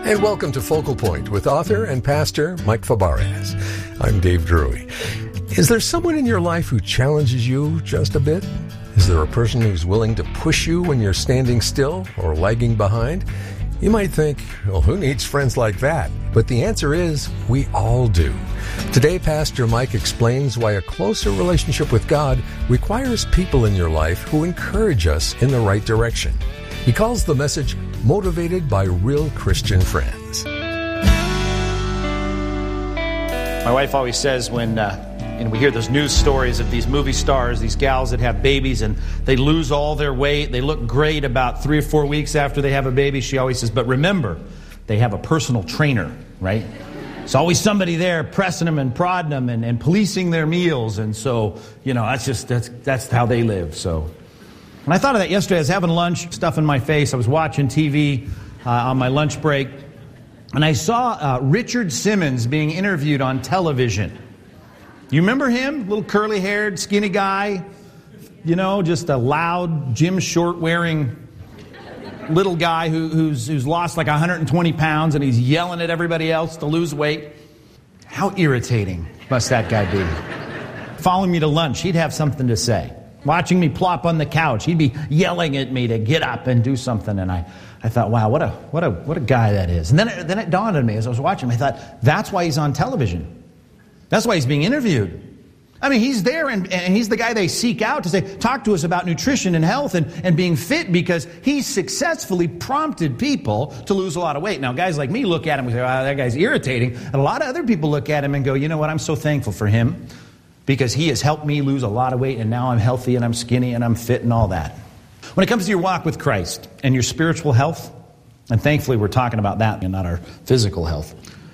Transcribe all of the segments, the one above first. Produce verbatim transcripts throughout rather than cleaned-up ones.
And welcome to Focal Point with author and pastor Mike Fabarez. I'm Dave Drury. Is there someone in your life who challenges you just a bit? Is there a person who's willing to push you when you're standing still or lagging behind? You might think, well, who needs friends like that? But the answer is, we all do. Today, Pastor Mike explains why a closer relationship with God requires people in your life who encourage us in the right direction. He calls the message Motivated by Real Christian Friends. My wife always says when uh, and we hear those news stories of these movie stars, these gals that have babies, and they lose all their weight. They look great about three or four weeks after they have a baby. She always says, but remember, they have a personal trainer, right? There's always somebody there pressing them and prodding them and, and policing their meals. And so, you know, that's just, that's, that's how they live, so... And I thought of that yesterday. I was having lunch, stuff in my face. I was watching T V uh, on my lunch break. And I saw uh, Richard Simmons being interviewed on television. You remember him? Little curly-haired, skinny guy. You know, just a loud, Jim Short-wearing little guy who, who's, who's lost like one hundred twenty pounds, and he's yelling at everybody else to lose weight. How irritating must that guy be? Following me to lunch, he'd have something to say. Watching me plop on the couch, he'd be yelling at me to get up and do something. And I, I thought, wow, what a what a what a guy that is. And then it, then it dawned on me as I was watching him. I thought, that's why he's on television. That's why he's being interviewed. I mean, he's there, and, and he's the guy they seek out to say, talk to us about nutrition and health and, and being fit, because he's successfully prompted people to lose a lot of weight. Now, guys like me look at him and say, wow, that guy's irritating. And a lot of other people look at him and go, you know what, I'm so thankful for him, because he has helped me lose a lot of weight, and now I'm healthy and I'm skinny and I'm fit and all that. When it comes to your walk with Christ and your spiritual health, and thankfully we're talking about that and not our physical health,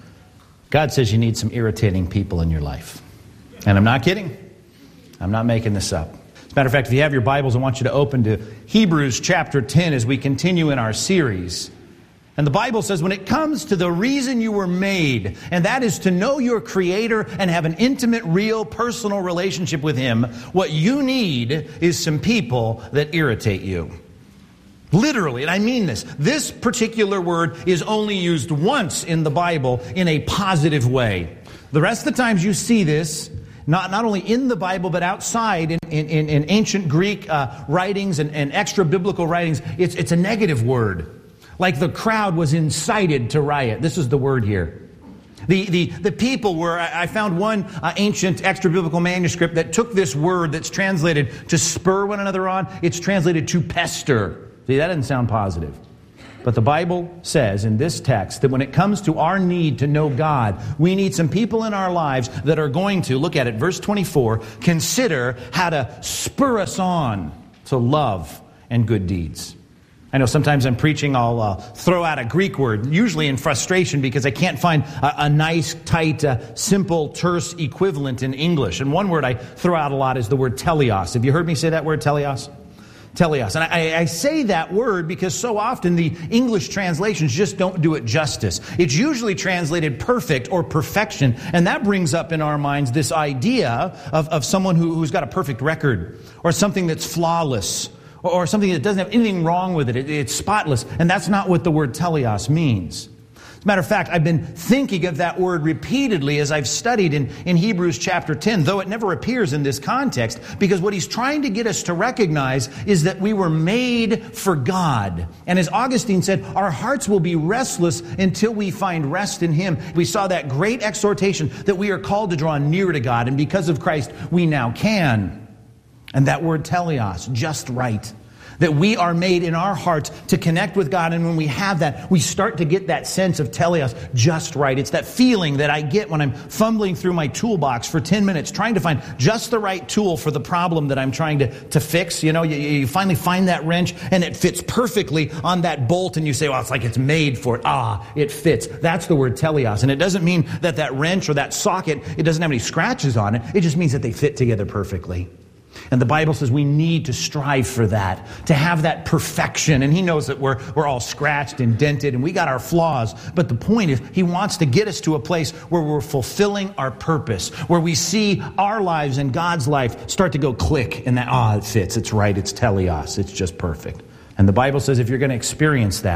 God says you need some irritating people in your life. And I'm not kidding. I'm not making this up. As a matter of fact, if you have your Bibles, I want you to open to Hebrews chapter ten as we continue in our series. And the Bible says when it comes to the reason you were made, and that is to know your Creator and have an intimate, real, personal relationship with Him, what you need is some people that irritate you. Literally, and I mean this, this particular word is only used once in the Bible in a positive way. The rest of the times you see this, not, not only in the Bible, but outside in, in, in ancient Greek uh, writings and, and extra biblical writings, it's, it's a negative word. Like the crowd was incited to riot. This is the word here. The the, the people were, I found one uh, ancient extra-biblical manuscript that took this word that's translated to spur one another on. It's translated to pester. See, that doesn't sound positive. But the Bible says in this text that when it comes to our need to know God, we need some people in our lives that are going to, look at it, verse twenty-four, consider how to spur us on to love and good deeds. I know sometimes I'm preaching, I'll uh, throw out a Greek word, usually in frustration because I can't find a, a nice, tight, uh, simple, terse equivalent in English. And one word I throw out a lot is the word teleos. Have you heard me say that word, teleos? Teleos. And I, I say that word because so often the English translations just don't do it justice. It's usually translated perfect or perfection. And that brings up in our minds this idea of, of someone who, who's got a perfect record, or something that's flawless, or something that doesn't have anything wrong with it. it. It's spotless. And that's not what the word teleos means. As a matter of fact, I've been thinking of that word repeatedly as I've studied in, in Hebrews chapter ten, though it never appears in this context, because what he's trying to get us to recognize is that we were made for God. And as Augustine said, our hearts will be restless until we find rest in Him. We saw that great exhortation that we are called to draw near to God, and because of Christ, we now can. And that word teleos, just right. That we are made in our hearts to connect with God. And when we have that, we start to get that sense of teleos, just right. It's that feeling that I get when I'm fumbling through my toolbox for ten minutes, trying to find just the right tool for the problem that I'm trying to, to fix. You know, you, you finally find that wrench and it fits perfectly on that bolt. And you say, well, it's like it's made for it. Ah, it fits. That's the word teleos. And it doesn't mean that that wrench or that socket, it doesn't have any scratches on it. It just means that they fit together perfectly. And the Bible says we need to strive for that, to have that perfection. And He knows that we're we're all scratched and dented and we got our flaws. But the point is, He wants to get us to a place where we're fulfilling our purpose, where we see our lives and God's life start to go click, and that, ah, oh, it fits, it's right, it's teleos, it's just perfect. And the Bible says if you're going to experience that,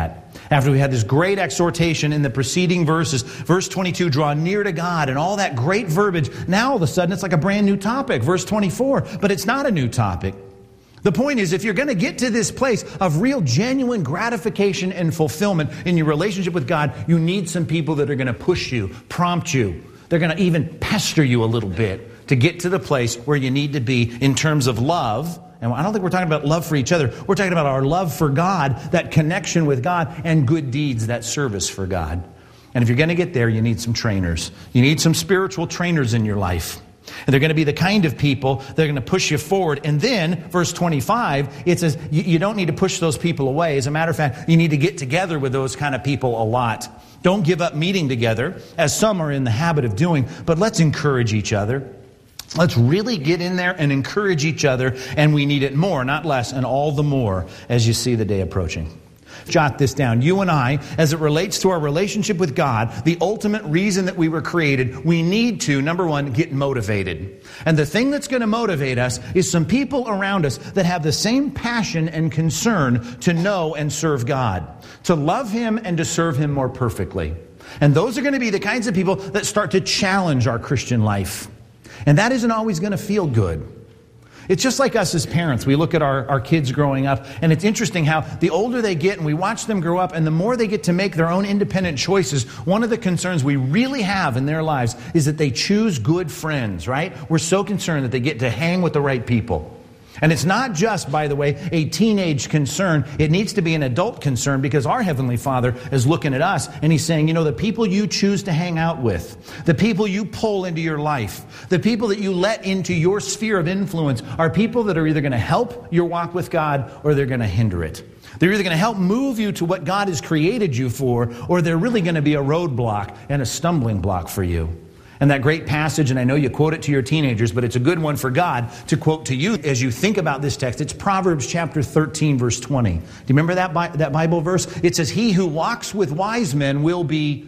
After we had this great exhortation in the preceding verses, verse twenty-two, draw near to God, and all that great verbiage, now all of a sudden it's like a brand new topic, verse twenty-four, but it's not a new topic. The point is, if you're going to get to this place of real, genuine gratification and fulfillment in your relationship with God, you need some people that are going to push you, prompt you. They're going to even pester you a little bit to get to the place where you need to be in terms of love. And I don't think we're talking about love for each other. We're talking about our love for God, that connection with God, and good deeds, that service for God. And if you're going to get there, you need some trainers. You need some spiritual trainers in your life. And they're going to be the kind of people that are going to push you forward. And then, verse twenty-five, it says you, you don't need to push those people away. As a matter of fact, you need to get together with those kind of people a lot. Don't give up meeting together, as some are in the habit of doing, but let's encourage each other. Let's really get in there and encourage each other, and we need it more, not less, and all the more as you see the day approaching. Jot this down. You and I, as it relates to our relationship with God, the ultimate reason that we were created, we need to, number one, get motivated. And the thing that's going to motivate us is some people around us that have the same passion and concern to know and serve God, to love Him and to serve Him more perfectly. And those are going to be the kinds of people that start to challenge our Christian life. And that isn't always going to feel good. It's just like us as parents. We look at our, our kids growing up, and it's interesting how the older they get and we watch them grow up, and the more they get to make their own independent choices, one of the concerns we really have in their lives is that they choose good friends, right? We're so concerned that they get to hang with the right people. And it's not just, by the way, a teenage concern. It needs to be an adult concern, because our Heavenly Father is looking at us and He's saying, you know, the people you choose to hang out with, the people you pull into your life, the people that you let into your sphere of influence are people that are either going to help your walk with God or they're going to hinder it. They're either going to help move you to what God has created you for, or they're really going to be a roadblock and a stumbling block for you. And that great passage, and I know you quote it to your teenagers, but it's a good one for God to quote to you as you think about this text. It's Proverbs chapter thirteen, verse twenty. Do you remember that, Bi- that Bible verse? It says, he who walks with wise men will be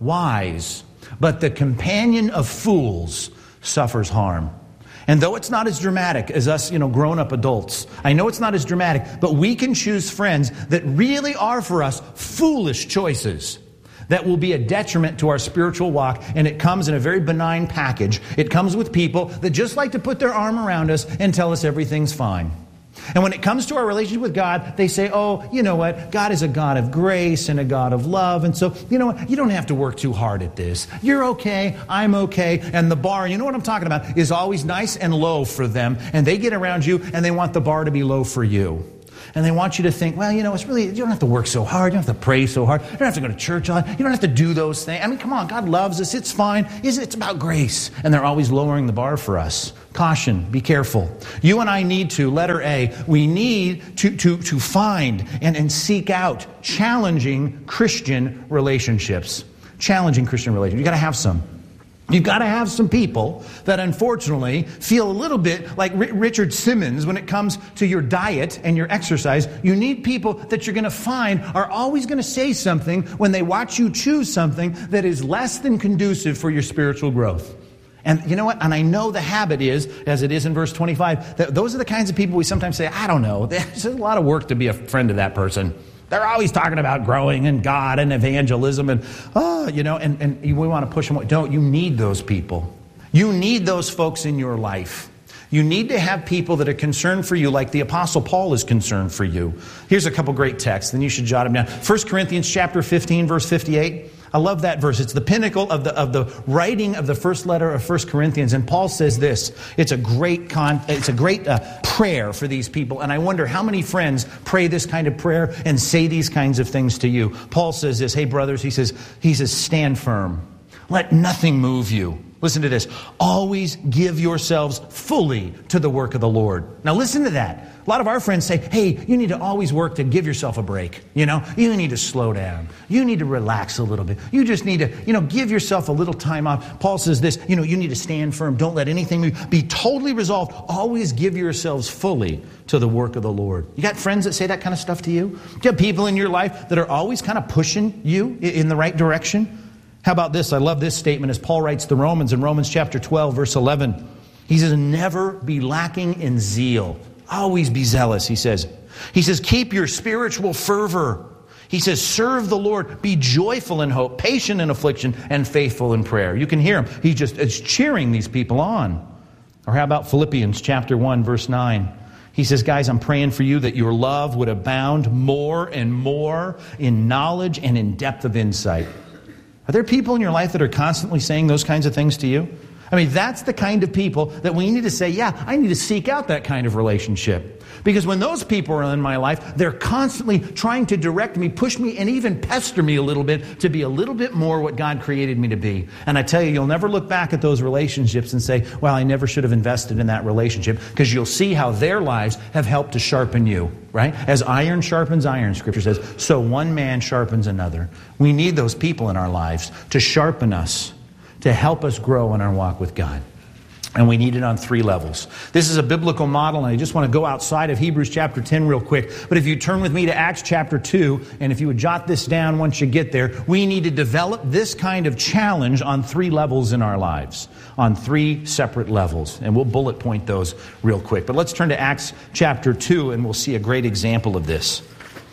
wise, but the companion of fools suffers harm. And though it's not as dramatic as us, you know, grown-up adults, I know it's not as dramatic, but we can choose friends that really are for us foolish choices that will be a detriment to our spiritual walk, and it comes in a very benign package. It comes with people that just like to put their arm around us and tell us everything's fine. And when it comes to our relationship with God, they say, oh, you know what? God is a God of grace and a God of love. And so, you know what? You don't have to work too hard at this. You're okay. I'm okay. And the bar, you know what I'm talking about, is always nice and low for them. And they get around you and they want the bar to be low for you. And they want you to think, well, you know, it's really, you don't have to work so hard. You don't have to pray so hard. You don't have to go to church a lot. You don't have to do those things. I mean, come on, God loves us. It's fine. It's about grace. And they're always lowering the bar for us. Caution, be careful. You and I need to, letter A, we need to, to, to find and, and seek out challenging Christian relationships. Challenging Christian relationships. You've got to have some. You've got to have some people that unfortunately feel a little bit like R- Richard Simmons when it comes to your diet and your exercise. You need people that you're going to find are always going to say something when they watch you choose something that is less than conducive for your spiritual growth. And you know what? And I know the habit is, as it is in verse twenty-five, that those are the kinds of people we sometimes say, I don't know, there's a lot of work to be a friend of that person. They're always talking about growing and God and evangelism and, oh, you know, and, and we want to push them away. Don't, you need those people. You need those folks in your life. You need to have people that are concerned for you like the Apostle Paul is concerned for you. Here's a couple great texts, then you should jot them down. First Corinthians chapter fifteen, verse fifty-eight. I love that verse. It's the pinnacle of the of the writing of the first letter of First Corinthians. And Paul says this. It's a great con, it's a great uh, prayer for these people. And I wonder how many friends pray this kind of prayer and say these kinds of things to you. Paul says this. Hey, brothers, he says, he says, stand firm. Let nothing move you. Listen to this. Always give yourselves fully to the work of the Lord. Now listen to that. A lot of our friends say, hey, you need to always work to give yourself a break. You know, you need to slow down. You need to relax a little bit. You just need to, you know, give yourself a little time off. Paul says this, you know, you need to stand firm. Don't let anything move. Be totally resolved. Always give yourselves fully to the work of the Lord. You got friends that say that kind of stuff to you? You have people in your life that are always kind of pushing you in the right direction? How about this? I love this statement as Paul writes to Romans in Romans chapter twelve, verse eleven. He says, never be lacking in zeal. Always be zealous, he says. He says, keep your spiritual fervor He says, serve the Lord, be joyful in hope, patient in affliction, and faithful in prayer. You can hear him. He just is cheering these people on. Or how about Philippians chapter one, verse nine? He says, guys, I'm praying for you that your love would abound more and more in knowledge and in depth of insight. Are there people in your life that are constantly saying those kinds of things to you? I mean, that's the kind of people that we need to say, yeah, I need to seek out that kind of relationship. Because when those people are in my life, they're constantly trying to direct me, push me, and even pester me a little bit to be a little bit more what God created me to be. And I tell you, you'll never look back at those relationships and say, well, I never should have invested in that relationship, because you'll see how their lives have helped to sharpen you, right? As iron sharpens iron, Scripture says, so one man sharpens another. We need those people in our lives to sharpen us, to help us grow in our walk with God. And we need it on three levels. This is a biblical model, and I just want to go outside of Hebrews chapter ten real quick. But if you turn with me to Acts chapter two, and if you would jot this down once you get there, we need to develop this kind of challenge on three levels in our lives, on three separate levels. And we'll bullet point those real quick. But let's turn to Acts chapter two, and we'll see a great example of this.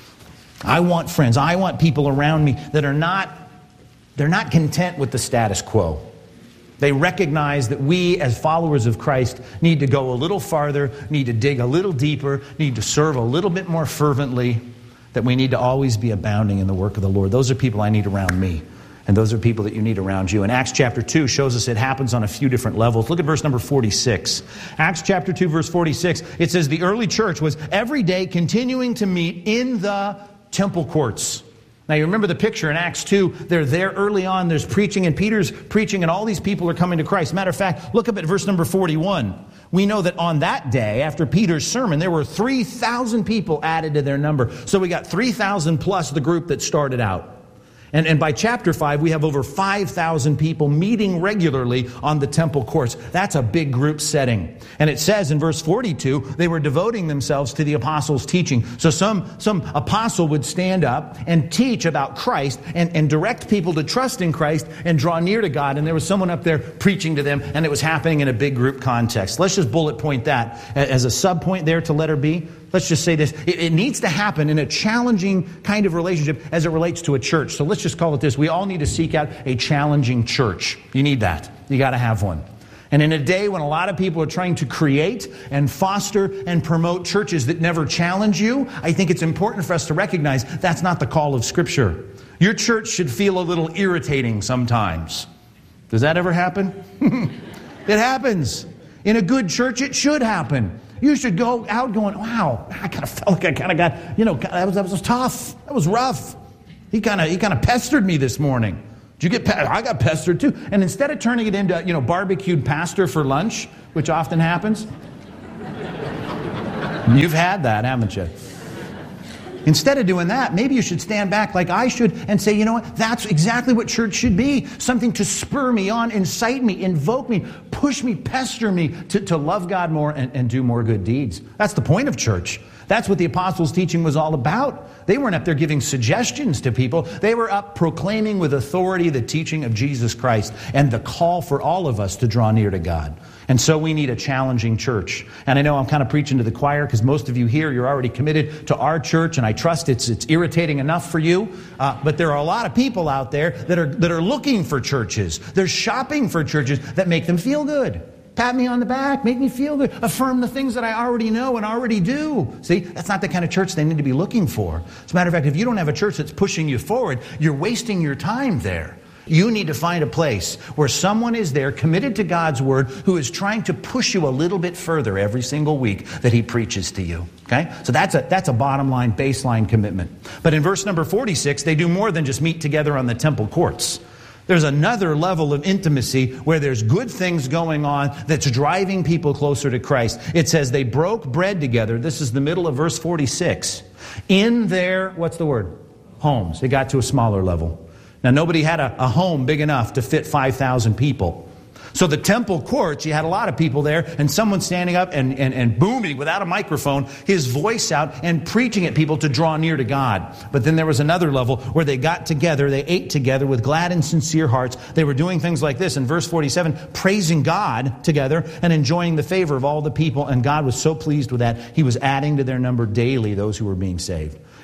I want friends, I want people around me that are not, they're not content with the status quo. They recognize that we as followers of Christ need to go a little farther, need to dig a little deeper, need to serve a little bit more fervently, that we need to always be abounding in the work of the Lord. Those are people I need around me, and those are people that you need around you. And Acts chapter two shows us it happens on a few different levels. Look at verse number forty-six. Acts chapter two, verse forty-six. It says, the early church was every day continuing to meet in the temple courts. Now, you remember the picture in Acts two. They're there early on. There's preaching, and Peter's preaching, and all these people are coming to Christ. Matter of fact, look up at verse number forty-one. We know that on that day, after Peter's sermon, there were three thousand people added to their number. So we got three thousand plus the group that started out. And, and by chapter five, we have over five thousand people meeting regularly on the temple courts. That's a big group setting. And it says in verse forty-two, they were devoting themselves to the apostles' teaching. So some, some apostle would stand up and teach about Christ and, and direct people to trust in Christ and draw near to God. And there was someone up there preaching to them, and it was happening in a big group context. Let's just bullet point that as a sub point there to letter B. Let's just say this. It, it needs to happen in a challenging kind of relationship as it relates to a church. So let's just call it this. We all need to seek out a challenging church. You need that. You got to have one. And in a day when a lot of people are trying to create and foster and promote churches that never challenge you, I think it's important for us to recognize that's not the call of Scripture. Your church should feel a little irritating sometimes. Does that ever happen? It happens. In a good church, it should happen. You should go out going, wow, I kind of felt like I kind of got, you know, that was, that was tough. That was rough. He kind of he kind of pestered me this morning. Did you get pe- I got pestered too. And instead of turning it into, you know, barbecued pastor for lunch, which often happens. You've had that, haven't you? Instead of doing that, maybe you should stand back like I should and say, you know what, that's exactly what church should be. Something to spur me on, incite me, invoke me, push me, pester me to, to love God more and, and do more good deeds. That's the point of church. That's what the apostles' teaching was all about. They weren't up there giving suggestions to people. They were up proclaiming with authority the teaching of Jesus Christ and the call for all of us to draw near to God. And so we need a challenging church. And I know I'm kind of preaching to the choir because most of you here, you're already committed to our church, and I trust it's it's irritating enough for you. Uh, but there are a lot of people out there that are that are looking for churches. They're shopping for churches that make them feel good. Pat me on the back, make me feel good, affirm the things that I already know and already do. See, that's not the kind of church they need to be looking for. As a matter of fact, if you don't have a church that's pushing you forward, you're wasting your time there. You need to find a place where someone is there committed to God's Word who is trying to push you a little bit further every single week that He preaches to you. Okay? So that's a that's a bottom line, baseline commitment. But in verse number forty-six, they do more than just meet together on the temple courts. There's another level of intimacy where there's good things going on that's driving people closer to Christ. It says they broke bread together. This is the middle of verse forty-six. In their, what's the word? Homes. They got to a smaller level. Now, nobody had a, a home big enough to fit five thousand people. So the temple courts, you had a lot of people there, and someone standing up and, and, and booming without a microphone, his voice out and preaching at people to draw near to God. But then there was another level where they got together, they ate together with glad and sincere hearts. They were doing things like this in verse forty-seven, praising God together and enjoying the favor of all the people. And God was so pleased with that, He was adding to their number daily those who were being saved.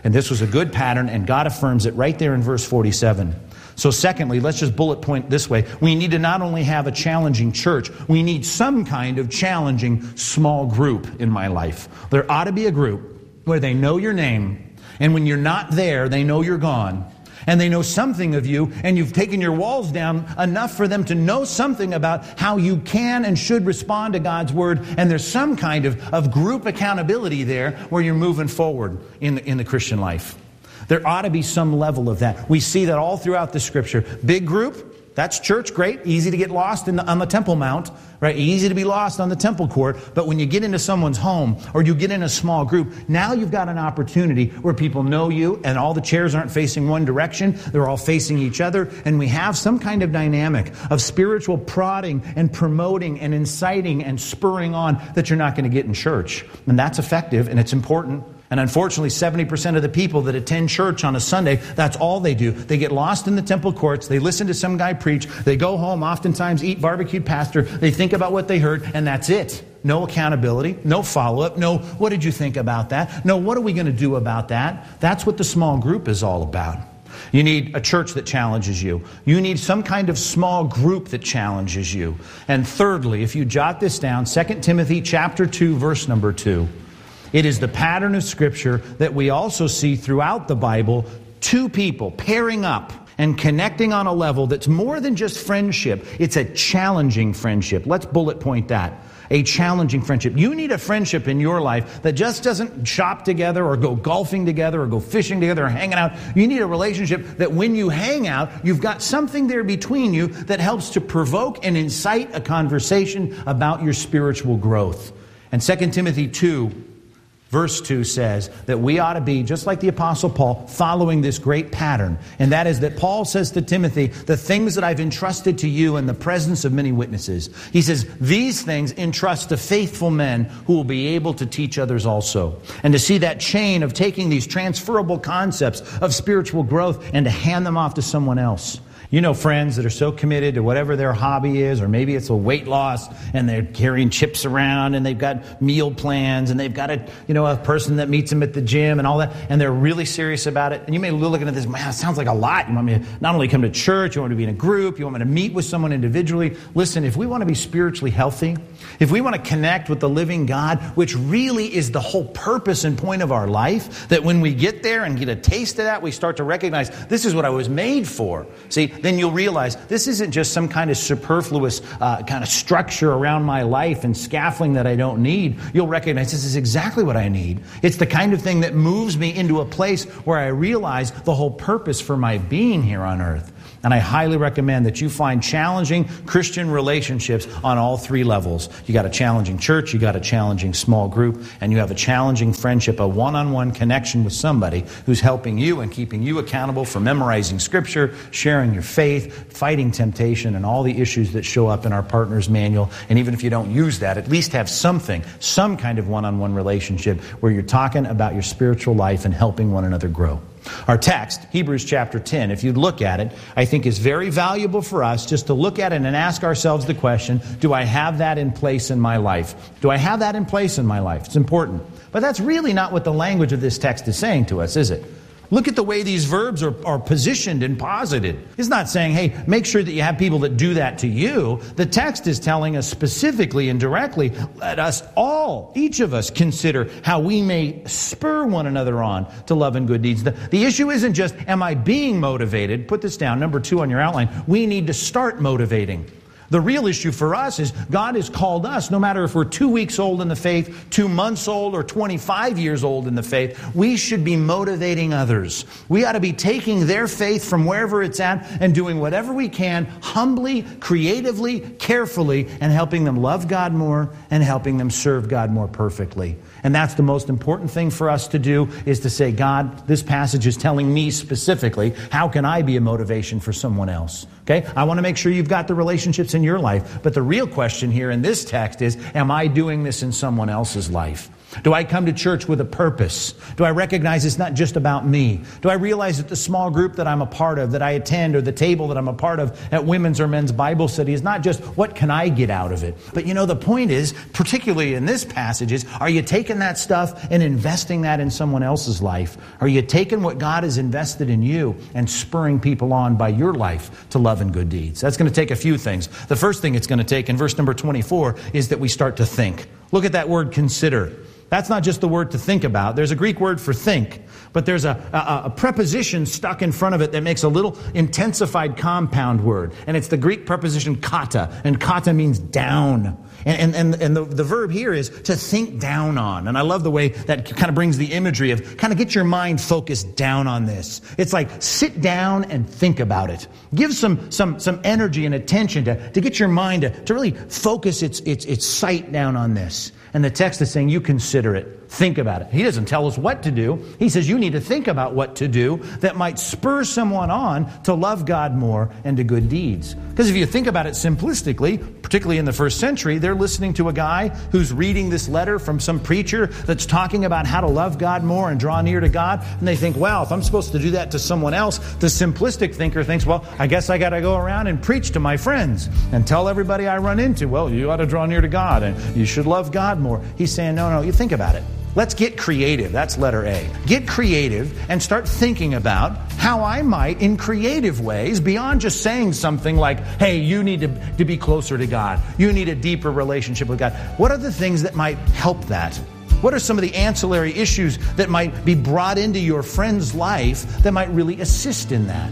And this was a good pattern, and God affirms it right there in verse forty-seven. So secondly, let's just bullet point this way. We need to not only have a challenging church, we need some kind of challenging small group in my life. There ought to be a group where they know your name, and when you're not there, they know you're gone. And they know something of you, and you've taken your walls down enough for them to know something about how you can and should respond to God's Word. And there's some kind of, of group accountability there where you're moving forward in the, in the Christian life. There ought to be some level of that. We see that all throughout the Scripture. Big group, that's church, great. Easy to get lost in the, on the Temple Mount, right? Easy to be lost on the temple court. But when you get into someone's home or you get in a small group, now you've got an opportunity where people know you and all the chairs aren't facing one direction. They're all facing each other. And we have some kind of dynamic of spiritual prodding and promoting and inciting and spurring on that you're not going to get in church. And that's effective and it's important. And unfortunately, seventy percent of the people that attend church on a Sunday, that's all they do. They get lost in the temple courts. They listen to some guy preach. They go home, oftentimes eat barbecued pastor. They think about what they heard, and that's it. No accountability, no follow-up, no, what did you think about that? No, what are we going to do about that? That's what the small group is all about. You need a church that challenges you. You need some kind of small group that challenges you. And thirdly, if you jot this down, Second Timothy chapter two, verse number two. It is the pattern of Scripture that we also see throughout the Bible, two people pairing up and connecting on a level that's more than just friendship. It's a challenging friendship. Let's bullet point that. A challenging friendship. You need a friendship in your life that just doesn't shop together or go golfing together or go fishing together or hanging out. You need a relationship that when you hang out, you've got something there between you that helps to provoke and incite a conversation about your spiritual growth. And Second Timothy two, verse two says that we ought to be, just like the Apostle Paul, following this great pattern. And that is that Paul says to Timothy, the things that I've entrusted to you in the presence of many witnesses. He says, these things entrust to faithful men who will be able to teach others also. And to see that chain of taking these transferable concepts of spiritual growth and to hand them off to someone else. You know friends that are so committed to whatever their hobby is, or maybe it's a weight loss, and they're carrying chips around, and they've got meal plans, and they've got a, you know, a person that meets them at the gym and all that, and they're really serious about it. And you may be looking at this, man, it sounds like a lot. You want me to not only come to church, you want me to be in a group, you want me to meet with someone individually. Listen, if we want to be spiritually healthy, if we want to connect with the living God, which really is the whole purpose and point of our life, that when we get there and get a taste of that, we start to recognize this is what I was made for. See, then you'll realize this isn't just some kind of superfluous uh, kind of structure around my life and scaffolding that I don't need. You'll recognize this is exactly what I need. It's the kind of thing that moves me into a place where I realize the whole purpose for my being here on earth. And I highly recommend that you find challenging Christian relationships on all three levels. You got a challenging church, you got a challenging small group, and you have a challenging friendship, a one-on-one connection with somebody who's helping you and keeping you accountable for memorizing Scripture, sharing your faith, fighting temptation, and all the issues that show up in our partner's manual. And even if you don't use that, at least have something, some kind of one-on-one relationship where you're talking about your spiritual life and helping one another grow. Our text, Hebrews chapter ten, if you look at it, I think is very valuable for us just to look at it and ask ourselves the question, do I have that in place in my life? Do I have that in place in my life? It's important. But that's really not what the language of this text is saying to us, is it? Look at the way these verbs are, are positioned and posited. It's not saying, hey, make sure that you have people that do that to you. The text is telling us specifically and directly, let us all, each of us, consider how we may spur one another on to love and good deeds. The, the issue isn't just, am I being motivated? Put this down, number two on your outline. We need to start motivating. The real issue for us is God has called us, no matter if we're two weeks old in the faith, two months old, or twenty-five years old in the faith, we should be motivating others. We ought to be taking their faith from wherever it's at and doing whatever we can, humbly, creatively, carefully, and helping them love God more and helping them serve God more perfectly. And that's the most important thing for us to do, is to say, God, this passage is telling me specifically, how can I be a motivation for someone else? Okay? I want to make sure you've got the relationships in your life. But the real question here in this text is, am I doing this in someone else's life? Do I come to church with a purpose? Do I recognize it's not just about me? Do I realize that the small group that I'm a part of, that I attend, or the table that I'm a part of at women's or men's Bible study is not just what can I get out of it? But you know, the point is, particularly in this passage, is are you taking that stuff and investing that in someone else's life? Are you taking what God has invested in you and spurring people on by your life to love and good deeds? That's going to take a few things. The first thing it's going to take in verse number twenty-four is that we start to think. Look at that word consider. That's not just the word to think about. There's a Greek word for think, but there's a, a, a preposition stuck in front of it that makes a little intensified compound word. And it's the Greek preposition kata. And kata means down. And, and, and, and the, the verb here is to think down on. And I love the way that kind of brings the imagery of kind of get your mind focused down on this. It's like sit down and think about it. Give some some some energy and attention to, to get your mind to, to really focus its, its, its sight down on this. And the text is saying you consider it. Think about it. He doesn't tell us what to do. He says you need to think about what to do that might spur someone on to love God more and to good deeds. Because if you think about it simplistically, particularly in the first century, they're listening to a guy who's reading this letter from some preacher that's talking about how to love God more and draw near to God. And they think, well, if I'm supposed to do that to someone else, the simplistic thinker thinks, well, I guess I got to go around and preach to my friends and tell everybody I run into, well, you ought to draw near to God and you should love God more. He's saying, no, no, you think about it. Let's get creative. That's letter A. Get creative and start thinking about how I might, in creative ways, beyond just saying something like, hey, you need to, to be closer to God. You need a deeper relationship with God. What are the things that might help that? What are some of the ancillary issues that might be brought into your friend's life that might really assist in that?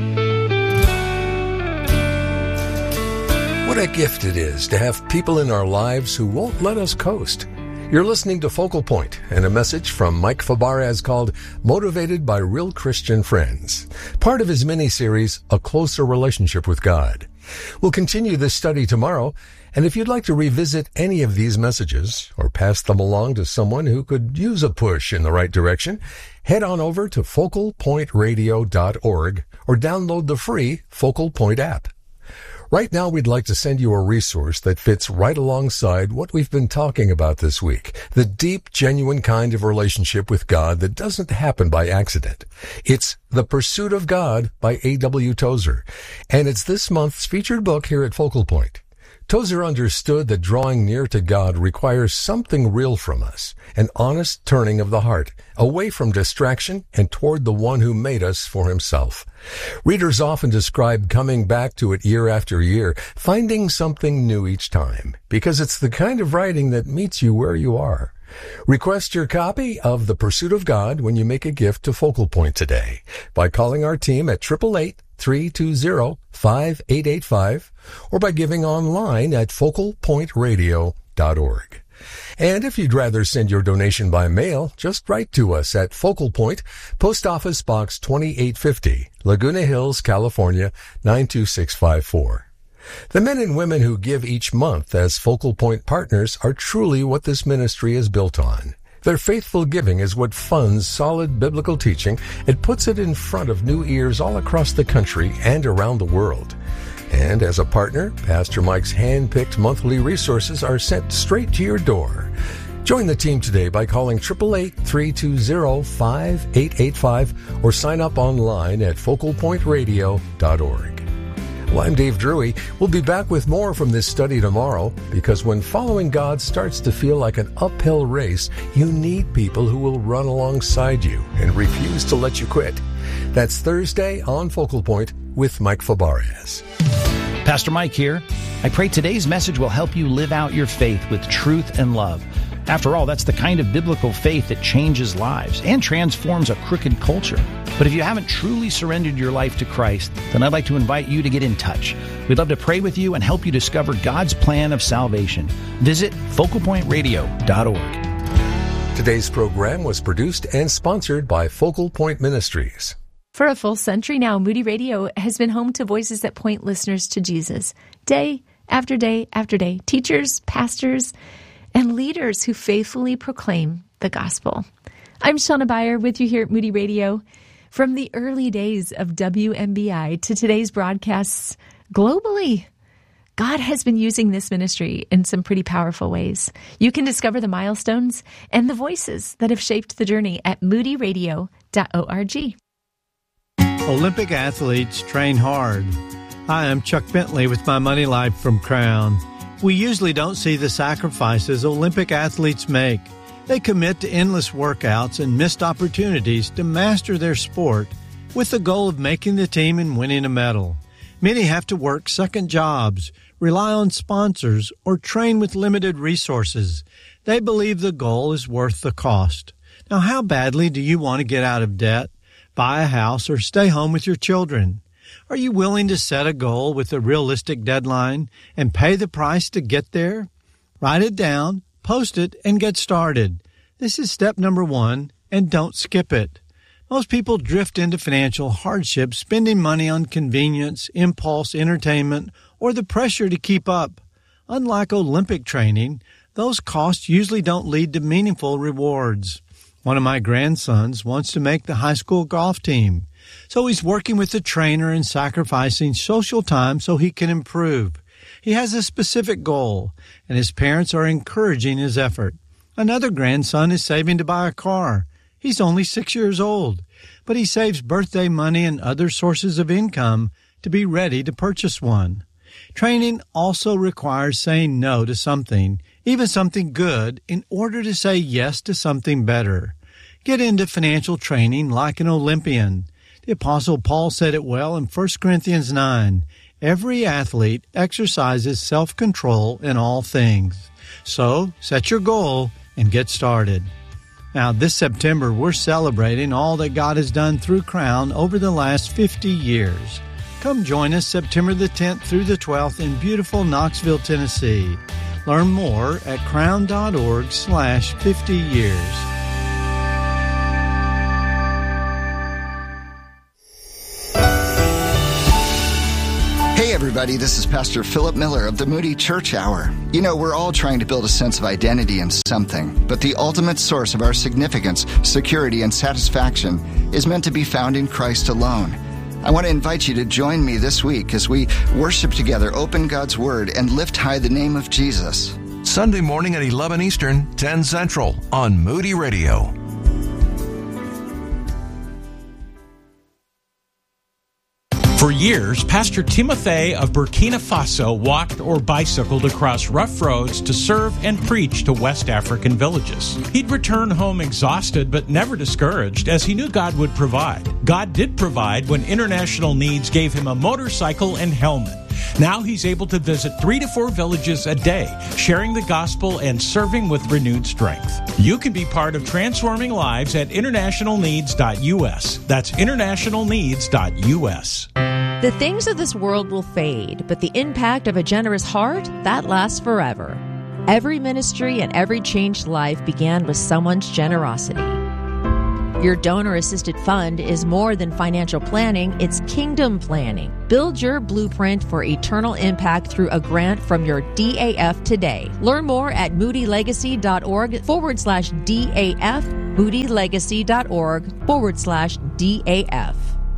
What a gift it is to have people in our lives who won't let us coast. You're listening to Focal Point and a message from Mike Fabarez called Motivated by Real Christian Friends, part of his mini-series, A Closer Relationship with God. We'll continue this study tomorrow, and if you'd like to revisit any of these messages or pass them along to someone who could use a push in the right direction, head on over to focal point radio dot org or download the free Focal Point app. Right now, we'd like to send you a resource that fits right alongside what we've been talking about this week, the deep, genuine kind of relationship with God that doesn't happen by accident. It's The Pursuit of God by A W Tozer, and it's this month's featured book here at Focal Point. Tozer understood that drawing near to God requires something real from us, an honest turning of the heart, away from distraction and toward the one who made us for himself. Readers often describe coming back to it year after year, finding something new each time, because it's the kind of writing that meets you where you are. Request your copy of The Pursuit of God when you make a gift to Focal Point today by calling our team at eight eight eight, three two zero, five eight eight five or by giving online at focal point radio dot org. And if you'd rather send your donation by mail, just write to us at Focal Point, Post Office Box twenty-eight fifty, Laguna Hills, California, nine two six five four. The men and women who give each month as Focal Point partners are truly what this ministry is built on. Their faithful giving is what funds solid biblical teaching and puts it in front of new ears all across the country and around the world. And as a partner, Pastor Mike's hand-picked monthly resources are sent straight to your door. Join the team today by calling eight eight eight, three two zero, five eight eight five or sign up online at focal point radio dot org. Well, I'm Dave Drury. We'll be back with more from this study tomorrow, because when following God starts to feel like an uphill race, you need people who will run alongside you and refuse to let you quit. That's Thursday on Focal Point with Mike Fabarez. Pastor Mike here. I pray today's message will help you live out your faith with truth and love. After all, that's the kind of biblical faith that changes lives and transforms a crooked culture. But if you haven't truly surrendered your life to Christ, then I'd like to invite you to get in touch. We'd love to pray with you and help you discover God's plan of salvation. Visit focal point radio dot org. Today's program was produced and sponsored by Focal Point Ministries. For a full century now, Moody Radio has been home to voices that point listeners to Jesus. Day after day after day, teachers, pastors, and leaders who faithfully proclaim the gospel. I'm Shauna Beyer with you here at Moody Radio. From the early days of W M B I to today's broadcasts globally, God has been using this ministry in some pretty powerful ways. You can discover the milestones and the voices that have shaped the journey at moody radio dot org. Olympic athletes train hard. Hi, I'm Chuck Bentley with My Money Life from Crown. We usually don't see the sacrifices Olympic athletes make. They commit to endless workouts and missed opportunities to master their sport with the goal of making the team and winning a medal. Many have to work second jobs, rely on sponsors, or train with limited resources. They believe the goal is worth the cost. Now, how badly do you want to get out of debt, buy a house, or stay home with your children? Are you willing to set a goal with a realistic deadline and pay the price to get there? Write it down, post it, and get started. This is step number one, and don't skip it. Most people drift into financial hardship spending money on convenience, impulse, entertainment, or the pressure to keep up. Unlike Olympic training, those costs usually don't lead to meaningful rewards. One of my grandsons wants to make the high school golf team, so he's working with the trainer and sacrificing social time so he can improve. He has a specific goal, and his parents are encouraging his effort. Another grandson is saving to buy a car. He's only six years old, but he saves birthday money and other sources of income to be ready to purchase one. Training also requires saying no to something, even something good, in order to say yes to something better. Get into financial training like an Olympian. The Apostle Paul said it well in First Corinthians nine. Every athlete exercises self-control in all things. So, set your goal and get started. Now, this September, we're celebrating all that God has done through Crown over the last fifty years. Come join us September the tenth through the twelfth in beautiful Knoxville, Tennessee. Learn more at crown.org slash 50 years. Hey everybody, this is Pastor Philip Miller of the Moody Church Hour. You know, we're all trying to build a sense of identity in something, but the ultimate source of our significance, security, and satisfaction is meant to be found in Christ alone. I want to invite you to join me this week as we worship together, open God's Word, and lift high the name of Jesus. Sunday morning at eleven Eastern, ten Central on Moody Radio. For years, Pastor Timothy of Burkina Faso walked or bicycled across rough roads to serve and preach to West African villages. He'd return home exhausted but never discouraged, as he knew God would provide. God did provide when International Needs gave him a motorcycle and helmet. Now he's able to visit three to four villages a day, sharing the gospel and serving with renewed strength. You can be part of transforming lives at international needs dot U S. That's international needs dot U S. The things of this world will fade, but the impact of a generous heart, that lasts forever. Every ministry and every changed life began with someone's generosity. Your donor-assisted fund is more than financial planning, it's kingdom planning. Build your blueprint for eternal impact through a grant from your D A F today. Learn more at moodylegacy.org forward slash DAF, moodylegacy.org forward slash DAF.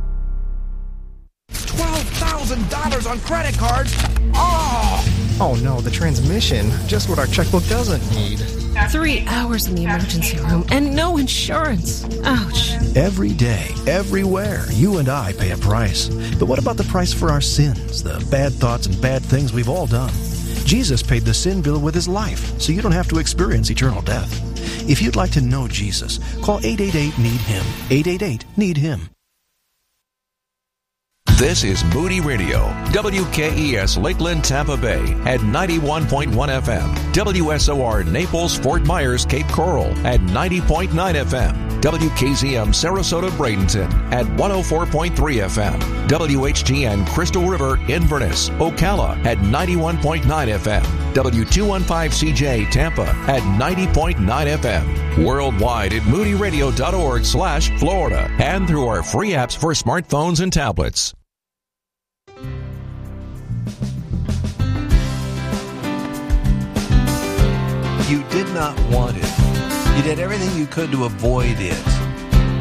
twelve thousand dollars on credit cards? Oh! Oh no, the transmission. Just what our checkbook doesn't need. Three hours in the emergency room and no insurance. Ouch. Every day, everywhere, you and I pay a price. But what about the price for our sins, the bad thoughts and bad things we've all done? Jesus paid the sin bill with his life, so you don't have to experience eternal death. If you'd like to know Jesus, call eight eight eight, need him. eight eight eight, need him. This is Moody Radio, W K E S Lakeland, Tampa Bay at ninety-one point one F M, W S O R Naples, Fort Myers, Cape Coral at ninety point nine F M, W K Z M Sarasota, Bradenton at one oh four point three F M, W H T N Crystal River, Inverness, Ocala at ninety-one point nine F M, W two fifteen C J Tampa at ninety point nine F M, worldwide at moody radio dot org slash Florida, and through our free apps for smartphones and tablets. You did not want it. You did everything you could to avoid it.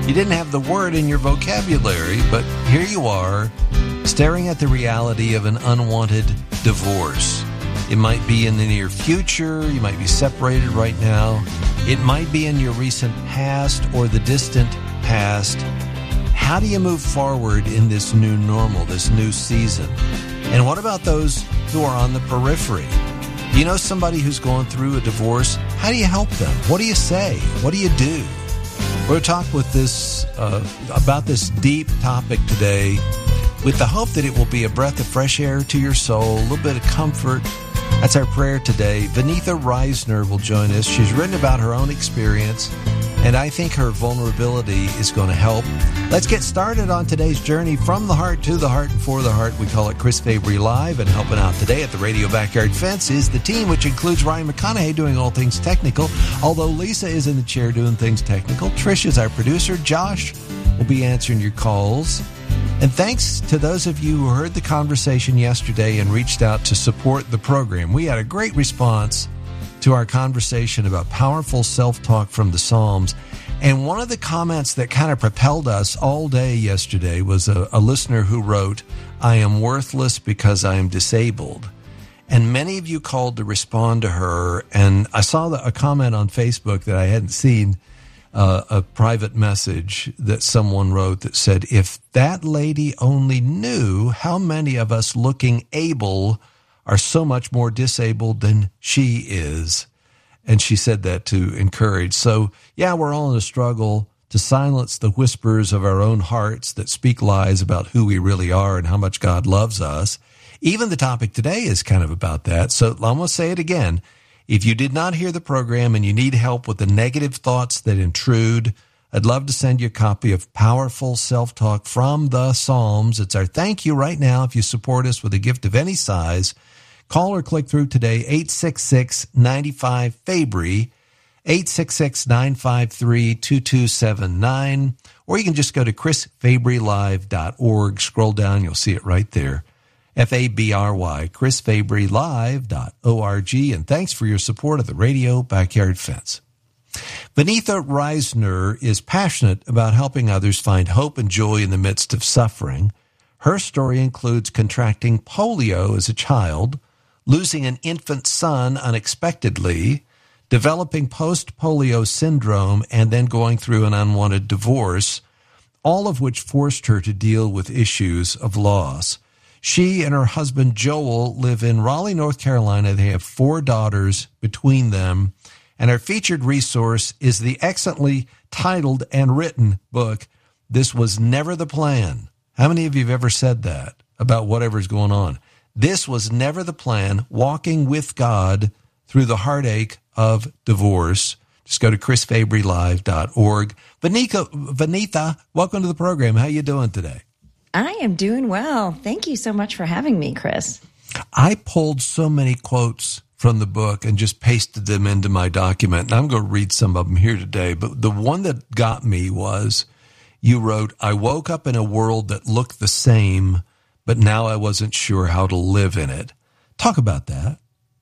You didn't have the word in your vocabulary, but here you are, staring at the reality of an unwanted divorce. It might be in the near future. You might be separated right now. It might be in your recent past or the distant past. How do you move forward in this new normal, this new season? And what about those who are on the periphery? You know somebody who's going through a divorce? How do you help them? What do you say? What do you do? We're going to talk with this uh, about this deep topic today with the hope that it will be a breath of fresh air to your soul, a little bit of comfort. That's our prayer today. Vaneetha Risner will join us. She's written about her own experience, and I think her vulnerability is going to help. Let's get started on today's journey from the heart to the heart and for the heart. We call it Chris Fabry Live, and helping out today at the Radio Backyard Fence is the team, which includes Ryan McConaughey doing all things technical. Although Lisa is in the chair doing things technical, Trish is our producer. Josh will be answering your calls. And thanks to those of you who heard the conversation yesterday and reached out to support the program. We had a great response to our conversation about powerful self-talk from the Psalms. And one of the comments that kind of propelled us all day yesterday was a, a listener who wrote, "I am worthless because I am disabled." And many of you called to respond to her. And I saw the, a comment on Facebook that I hadn't seen, uh, a private message that someone wrote that said, if that lady only knew how many of us looking able are so much more disabled than she is. And she said that to encourage. So, yeah, we're all in a struggle to silence the whispers of our own hearts that speak lies about who we really are and how much God loves us. Even the topic today is kind of about that. So I'm going to say it again. If you did not hear the program and you need help with the negative thoughts that intrude, I'd love to send you a copy of Powerful Self-Talk from the Psalms. It's our thank you right now if you support us with a gift of any size. Call or click through today, eight six six, nine five, F A B R Y, eight six six, nine five three, two two seven nine, or you can just go to chris fabry live dot org. Scroll down, you'll see it right there. F A B R Y, chris fabry live dot org, and thanks for your support of the Radio Backyard Fence. Vaneetha Risner is passionate about helping others find hope and joy in the midst of suffering. Her story includes contracting polio as a child, losing an infant son unexpectedly, developing post-polio syndrome, and then going through an unwanted divorce, all of which forced her to deal with issues of loss. She and her husband Joel live in Raleigh, North Carolina. They have four daughters between them, and our featured resource is the excellently titled and written book, This Was Never the Plan. How many of you have ever said that about whatever's going on? This was never the plan, walking with God through the heartache of divorce. Just go to chris fabry live dot org. Vaneetha, Vaneetha, welcome to the program. How you doing today? I am doing well. Thank you so much for having me, Chris. I pulled so many quotes from the book and just pasted them into my document. And I'm going to read some of them here today. But the one that got me was, you wrote, "I woke up in a world that looked the same, but now I wasn't sure how to live in it." Talk about that.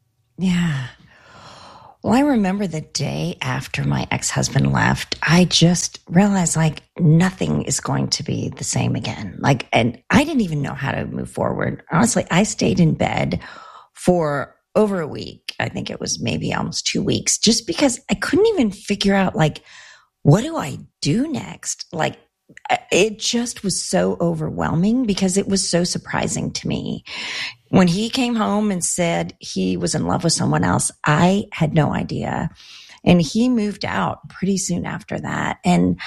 Yeah. Well, I remember the day after my ex-husband left, I just realized like nothing is going to be the same again. Like, and I didn't even know how to move forward. Honestly, I stayed in bed for over a week. I think it was maybe almost two weeks, just because I couldn't even figure out like, what do I do next? Like, it just was so overwhelming because it was so surprising to me. When he came home and said he was in love with someone else, I had no idea. And he moved out pretty soon after that. And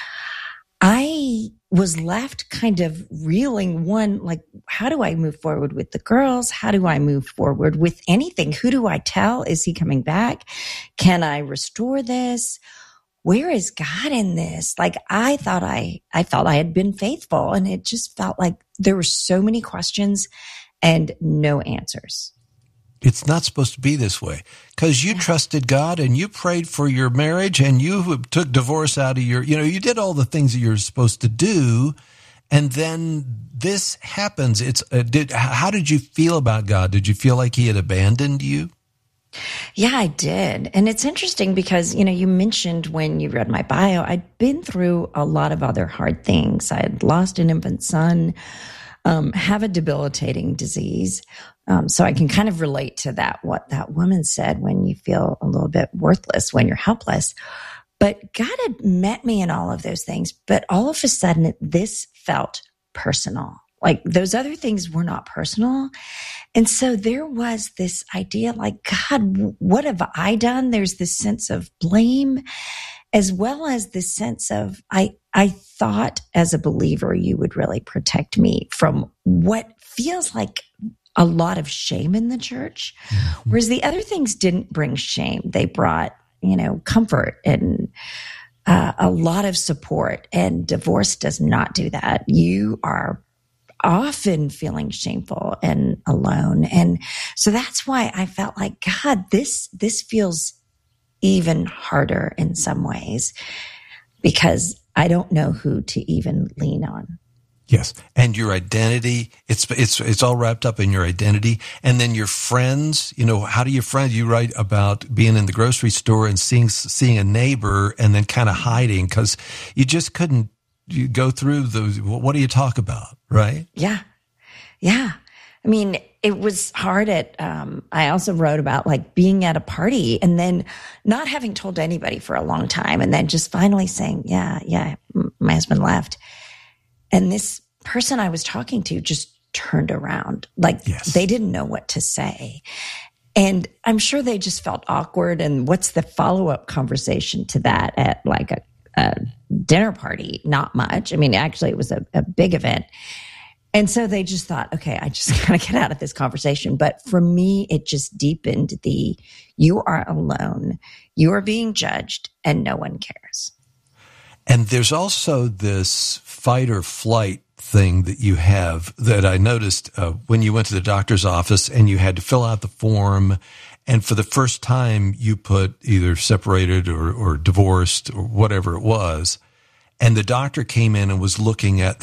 I was left kind of reeling, one, like, how do I move forward with the girls? How do I move forward with anything? Who do I tell? Is he coming back? Can I restore this? Where is God in this? Like, I thought I, I felt I had been faithful, and it just felt like there were so many questions and no answers. It's not supposed to be this way, because you yeah. trusted God and you prayed for your marriage and you took divorce out of your, you know, you did all the things that you're supposed to do. And then this happens. It's uh, did, how did you feel about God? Did you feel like he had abandoned you? Yeah, I did. And it's interesting because, you know, you mentioned when you read my bio, I'd been through a lot of other hard things. I had lost an infant son, um, have a debilitating disease. Um, so I can kind of relate to that, what that woman said, when you feel a little bit worthless, when you're helpless. But God had met me in all of those things. But all of a sudden, this felt personal. Like those other things were not personal. And so there was this idea like, God, what have I done? There's this sense of blame, as well as this sense of, I, I thought as a believer, you would really protect me from what feels like a lot of shame in the church. Mm-hmm. Whereas the other things didn't bring shame. They brought, you know, comfort and uh, a lot of support. And divorce does not do that. You are often feeling shameful and alone. And so that's why I felt like, God, this, this feels even harder in some ways, because I don't know who to even lean on. Yes. And your identity, it's, it's, it's all wrapped up in your identity. And then your friends, you know, how do your friends, you write about being in the grocery store and seeing, seeing a neighbor and then kind of hiding because you just couldn't, you go through those. What do you talk about? Right. Yeah. Yeah. I mean, it was hard at, um, I also wrote about like being at a party and then not having told anybody for a long time. And then just finally saying, yeah, yeah, my husband left. And this person I was talking to just turned around. Like yes. They didn't know what to say. And I'm sure they just felt awkward. And what's the follow-up conversation to that at like a, a dinner party? Not much. I mean, actually, it was a, a big event. And so they just thought, okay, I just got to get out of this conversation. But for me, it just deepened the, you are alone, you are being judged, and no one cares. And there's also this fight or flight thing that you have that I noticed uh, when you went to the doctor's office and you had to fill out the form. And for the first time, you put either separated or, or divorced or whatever it was. And the doctor came in and was looking at,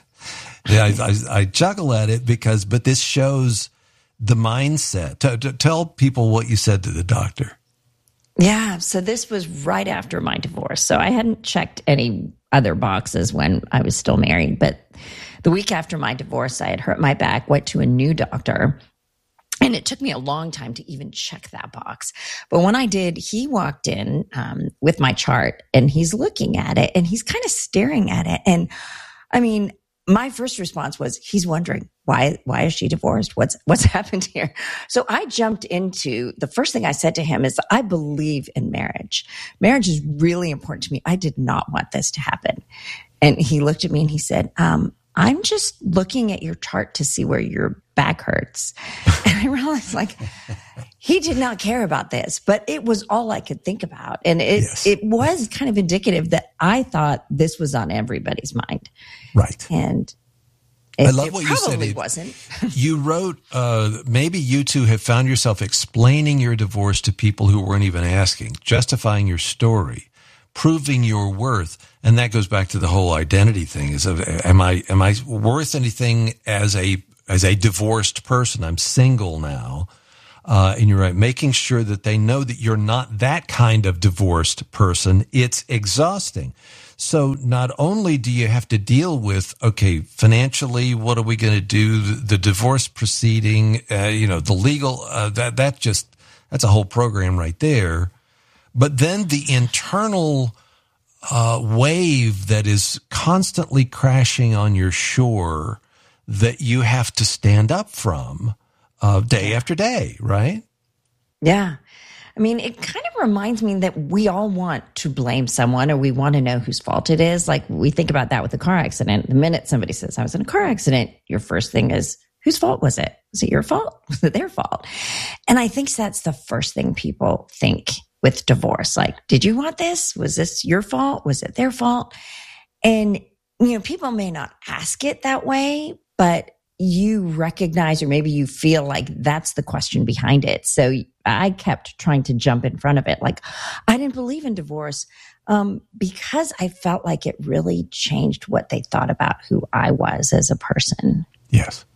I, I, I chuckle at it because, but this shows the mindset. T- t- tell people what you said to the doctor. Yeah. So this was right after my divorce. So I hadn't checked any other boxes when I was still married. But the week after my divorce, I had hurt my back, went to a new doctor. And it took me a long time to even check that box. But when I did, he walked in um, with my chart and he's looking at it and he's kind of staring at it. And I mean, my first response was, he's wondering, why, why is she divorced? What's, what's happened here? So I jumped into, the first thing I said to him is, I believe in marriage. Marriage is really important to me. I did not want this to happen. And he looked at me and he said, um, I'm just looking at your chart to see where your back hurts. And I realized like, he did not care about this, but it was all I could think about. And it, yes. it was kind of indicative that I thought this was on everybody's mind. Right. And it, I love it what probably you said. It wasn't. You wrote, uh, maybe you two have found yourself explaining your divorce to people who weren't even asking, justifying your story, proving your worth. And that goes back to the whole identity thing is, am I, am I worth anything as a, as a divorced person? I'm single now. Uh, and you're right, making sure that they know that you're not that kind of divorced person. It's exhausting. So not only do you have to deal with, okay, financially, what are we going to do? The, the divorce proceeding, uh, you know, the legal, uh, that, that just, that's a whole program right there. But then the internal uh, wave that is constantly crashing on your shore that you have to stand up from uh, day after day, right? Yeah. I mean, it kind of reminds me that we all want to blame someone or we want to know whose fault it is. Like we think about that with a car accident. The minute somebody says, I was in a car accident, your first thing is, whose fault was it? Was it your fault? Was it their fault? And I think that's the first thing people think with divorce. Like, did you want this? Was this your fault? Was it their fault? And, you know, people may not ask it that way, but you recognize, or maybe you feel like that's the question behind it. So I kept trying to jump in front of it. Like, I didn't believe in divorce um, because I felt like it really changed what they thought about who I was as a person. Yes.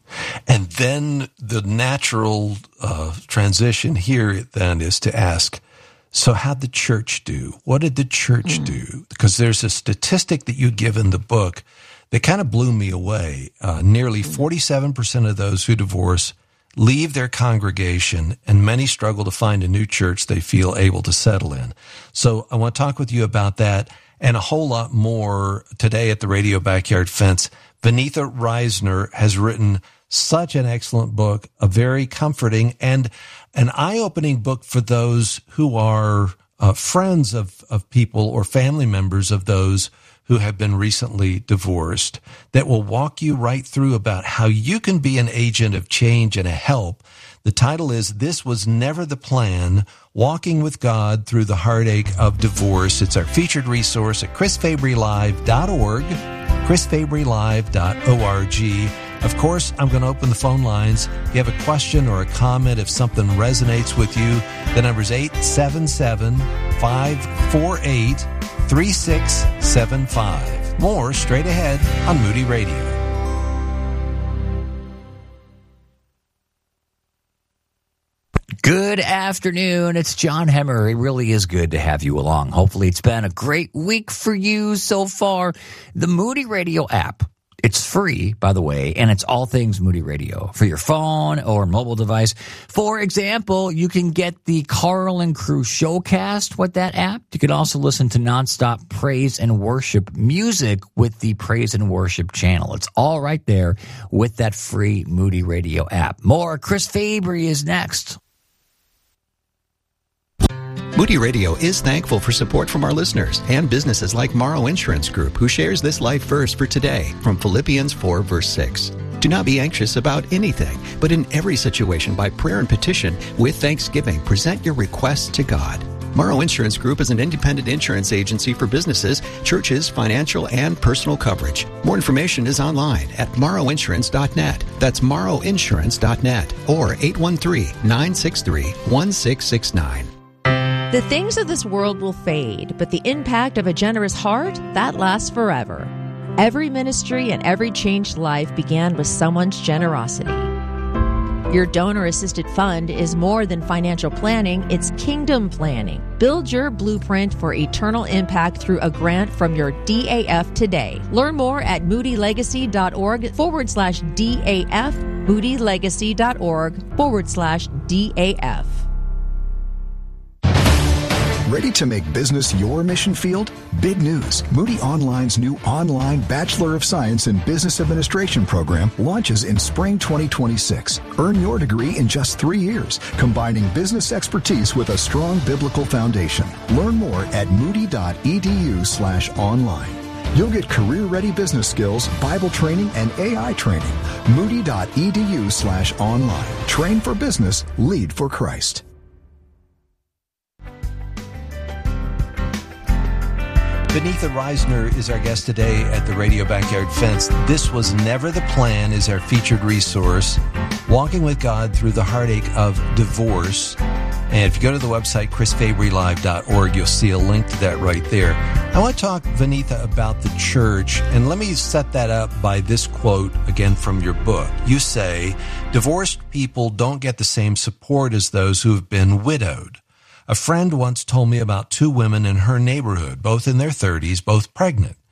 And then the natural uh, transition here then is to ask, so how'd the church do? What did the church mm. do? Because there's a statistic that you give in the book that kind of blew me away. Uh, nearly forty-seven percent of those who divorce leave their congregation, and many struggle to find a new church they feel able to settle in. So I want to talk with you about that and a whole lot more today at the Radio Backyard Fence. Vaneetha Risner has written such an excellent book, a very comforting and an eye-opening book for those who are uh, friends of, of people or family members of those who have been recently divorced, that will walk you right through about how you can be an agent of change and a help. The title is This Was Never the Plan, Walking with God Through the Heartache of Divorce. It's our featured resource at chris fabry live dot org, chris fabry live dot org. Of course, I'm going to open the phone lines. If you have a question or a comment, if something resonates with you, the number is eight seven seven, five four eight, three six seven five. More straight ahead on Moody Radio. Good afternoon. It's John Hemmer. It really is good to have you along. Hopefully it's been a great week for you so far. The Moody Radio app. It's free, by the way, and it's all things Moody Radio for your phone or mobile device. For example, you can get the Carl and Crew Showcast with that app. You can also listen to nonstop praise and worship music with the Praise and Worship channel. It's all right there with that free Moody Radio app. More Chris Fabry is next. Moody Radio is thankful for support from our listeners and businesses like Morrow Insurance Group, who shares this life verse for today from Philippians four, verse six. Do not be anxious about anything, but in every situation, by prayer and petition, with thanksgiving, present your requests to God. Morrow Insurance Group is an independent insurance agency for businesses, churches, financial, and personal coverage. More information is online at morrow insurance dot net. That's morrow insurance dot net or eight one three, nine six three, one six six nine. The things of this world will fade, but the impact of a generous heart, that lasts forever. Every ministry and every changed life began with someone's generosity. Your donor-assisted fund is more than financial planning, it's kingdom planning. Build your blueprint for eternal impact through a grant from your D A F today. Learn more at moodylegacy.org forward slash DAF, moodylegacy.org forward slash DAF. Ready to make business your mission field? Big news. Moody Online's new online Bachelor of Science in Business Administration program launches in spring twenty twenty-six. Earn your degree in just three years, combining business expertise with a strong biblical foundation. Learn more at moody.edu slash online. You'll get career-ready business skills, Bible training, and A I training. Moody.edu slash online. Train for business, lead for Christ. Vaneetha Risner is our guest today at the Radio Backyard Fence. This Was Never the Plan is our featured resource, Walking with God Through the Heartache of Divorce. And if you go to the website, chris fabry live dot org, you'll see a link to that right there. I want to talk, Vaneetha, about the church, and let me set that up by this quote, again, from your book. You say, divorced people don't get the same support as those who have been widowed. A friend once told me about two women in her neighborhood, both in their thirties, both pregnant.